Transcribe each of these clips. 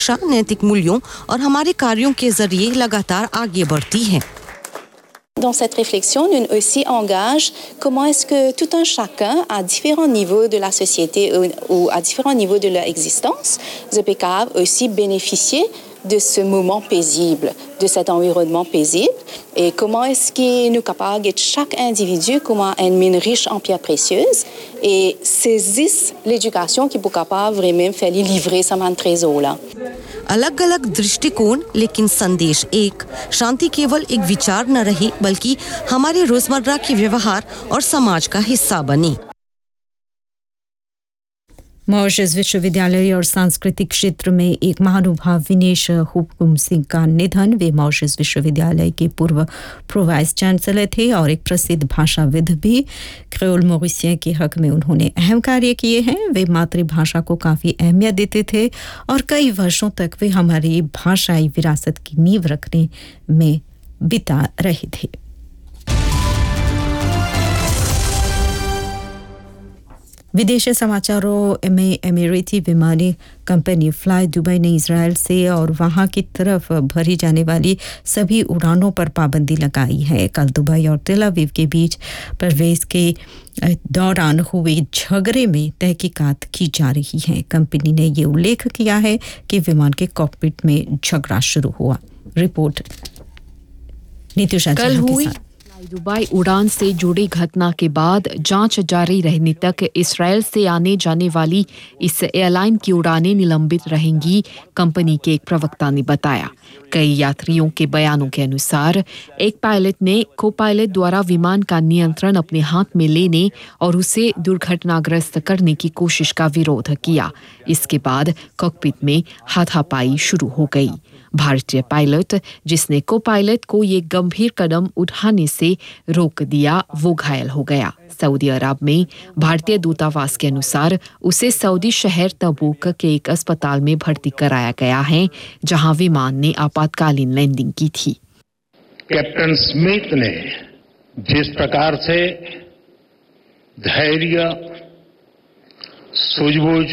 नैतिक मूल्यों और हमारे कार्यों के जरिए लगातार आगे बढ़ती है। Dans cette réflexion, nous aussi engage comment est-ce que tout un chacun, à différents niveaux de la société ou à différents niveaux de leur existence, peuvent aussi bénéficier de ce moment paisible, de cet environnement paisible, et comment est-ce que nous capables de chaque individu comment une mine riche en pierres précieuses et saisissent l'éducation qui peut capable vraiment faire livrer ce trésor là. अलग-अलग दृष्टिकोण लेकिन संदेश एक, शांति केवल एक विचार न रहे बल्कि हमारे रोजमर्रा के व्यवहार और समाज का हिस्सा बने। मॉरिशस विश्वविद्यालय और सांस्कृतिक क्षेत्र में एक महानुभाव विनेश हुकुम सिंह का निधन। वे मॉरिशस विश्वविद्यालय के पूर्व प्रो वाइस चांसलर थे और एक प्रसिद्ध भाषाविद भी। क्रेओल मॉरिशियन के हक में उन्होंने अहम कार्य किए हैं। वे मातृभाषा को काफ़ी अहमियत देते थे और कई वर्षों तक वे हमारी भाषाई विरासत की नींव रखने में बिता रहे थे। विदेशी समाचारों में एमिरेटी विमानी कंपनी फ्लाई दुबई ने इजराइल से और वहां की तरफ भरी जाने वाली सभी उड़ानों पर पाबंदी लगाई है। कल दुबई और तेल अवीव के बीच परवेज के दौरान हुए झगड़े में तहकीकात की जा रही है। कंपनी ने ये उल्लेख किया है कि विमान के कॉकपिट में झगड़ा शुरू हुआ। रिपोर्ट नीतूषा कल हुई दुबई उड़ान से जुड़ी घटना के बाद जांच जारी रहने तक इस्राएल से आने जाने वाली इस एयरलाइन की उड़ानें निलंबित रहेंगी, कंपनी के एक प्रवक्ता ने बताया। कई यात्रियों के बयानों के अनुसार एक पायलट ने को पायलट द्वारा विमान का नियंत्रण अपने हाथ में लेने और उसे दुर्घटनाग्रस्त करने की कोशिश का विरोध किया। इसके बाद कॉकपिट में हाथापाई शुरू हो गई। भारतीय पायलट जिसने को पायलट को ये गंभीर कदम उठाने से रोक दिया, वो घायल हो गया। सऊदी अरब में भारतीय दूतावास के अनुसार उसे सऊदी शहर तबूक के एक अस्पताल में भर्ती कराया गया है, जहां विमान ने आपातकालीन लैंडिंग की थी। कैप्टन स्मिथ ने जिस प्रकार से धैर्य, सूझबूझ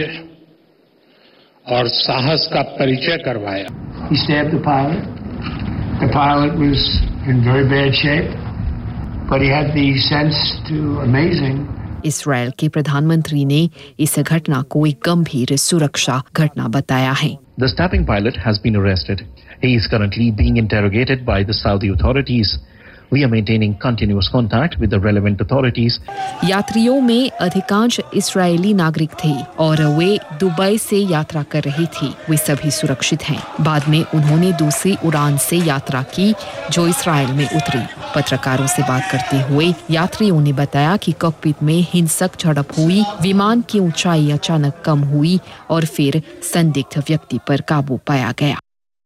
और साहस का परिचय करवाया। He stabbed the pilot. The pilot was in very bad shape, but he had the sense to amazing. इस्राएल के प्रधानमंत्री ने इस घटना को एक गंभीर सुरक्षा घटना बताया है। The stabbing pilot has been arrested. He is currently being interrogated by the Saudi authorities. We are maintaining continuous contact with the relevant authorities. यात्रियों में अधिकांश इस्राएली नागरिक थे और वे दुबई से यात्रा कर रहे थे। वे सभी सुरक्षित हैं। बाद में उन्होंने दूसरी उड़ान से यात्रा की जो इस्राएल में उतरी। पत्रकारों से बात करते हुए यात्रियों ने बताया कि कॉकपिट में हिंसक झड़प हुई, विमान की ऊंचाई अचानक कम हुई और फिर संदिग्ध व्यक्ति पर काबू पाया गया।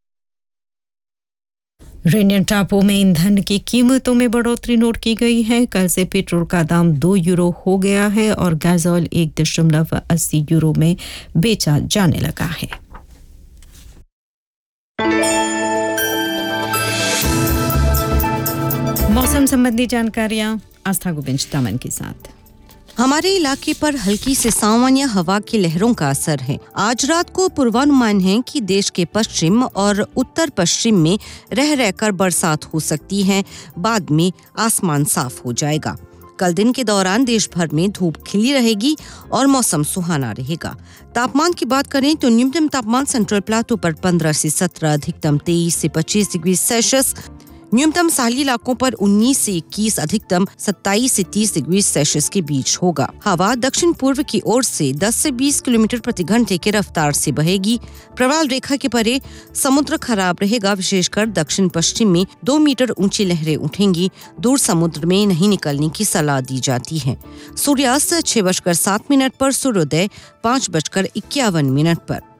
रेनियन टापू में ईंधन की कीमतों में बढ़ोतरी नोट की गई है। कल से पेट्रोल का दाम 2 यूरो हो गया है और गैस ऑयल 1.80 यूरो में बेचा जाने लगा है। मौसम संबंधी जानकारियां आस्था गोविंद दामन के साथ। हमारे इलाके पर हल्की से सामान्य हवा की लहरों का असर है। आज रात को पूर्वानुमान है कि देश के पश्चिम और उत्तर पश्चिम में रह रहकर बरसात हो सकती है। बाद में आसमान साफ हो जाएगा। कल दिन के दौरान देश भर में धूप खिली रहेगी और मौसम सुहाना रहेगा। तापमान की बात करें तो न्यूनतम तापमान सेंट्रल प्लाटू पर 15 से 17, अधिकतम 23 से 25 डिग्री सेल्सियस, न्यूनतम साहली इलाकों पर 19 से 21, अधिकतम 27 से 30 डिग्री सेल्सियस के बीच होगा। हवा दक्षिण पूर्व की ओर से 10 से 20 किलोमीटर प्रति घंटे की रफ्तार से बहेगी। प्रवाल रेखा के परे समुद्र खराब रहेगा, विशेषकर दक्षिण पश्चिम में 2 मीटर ऊंची लहरें उठेंगी। दूर समुद्र में नहीं निकलने की सलाह दी जाती है। सूर्यास्त 6:07 पर, सूर्योदय 5:51 पर।